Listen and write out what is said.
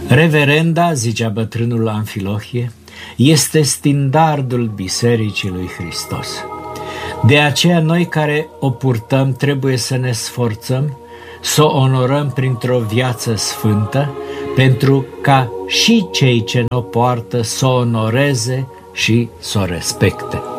Reverenda, zicea bătrânul Amfilohie, este standardul Bisericii lui Hristos. De aceea noi care o purtăm trebuie să ne sforțăm să o onorăm printr-o viață sfântă, pentru ca și cei ce n-o poartă să o onoreze și să o respecte.